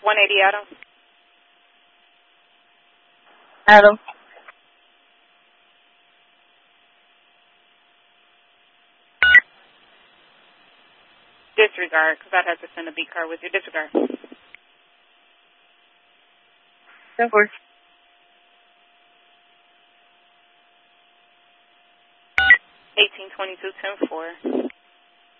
180 Adam. Adam. Disregard, because I'd have to send a B card with your disregard. 10-4. 1822 10-4.